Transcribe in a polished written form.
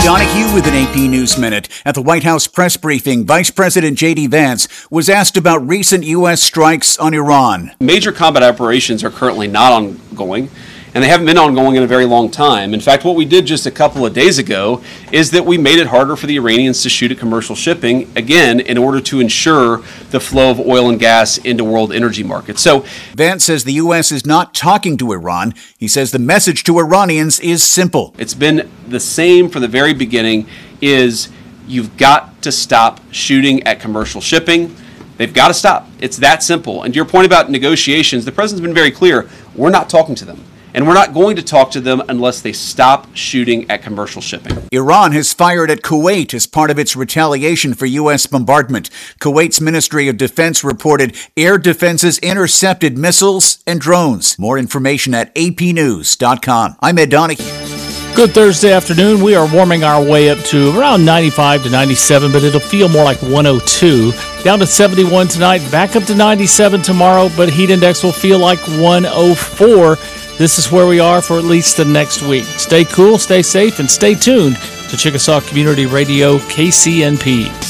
Donahue with an AP News Minute. At the White House press briefing, Vice President J.D. Vance was asked about recent U.S. strikes on Iran. Major combat operations are currently not ongoing, and they haven't been ongoing in a very long time. In fact, what we did just a couple of days ago is that we made it harder for the Iranians to shoot at commercial shipping, again, in order to ensure the flow of oil and gas into world energy markets. So Vance says the U.S. is not talking to Iran. He says the message to Iranians is simple. It's been the same from the very beginning, is you've got to stop shooting at commercial shipping. They've got to stop. It's that simple. And to your point about negotiations, the president's been very clear. We're not talking to them. And we're not going to talk to them unless they stop shooting at commercial shipping. Iran has fired at Kuwait as part of its retaliation for U.S. bombardment. Kuwait's Ministry of Defense reported air defenses intercepted missiles and drones. More information at apnews.com. I'm Ed Donahue. Good Thursday afternoon. We are warming our way up to around 95 to 97, but it'll feel more like 102. Down to 71 tonight, back up to 97 tomorrow, but heat index will feel like 104. This is where we are for at least the next week. Stay cool, stay safe, and stay tuned to Chickasaw Community Radio, KCNP.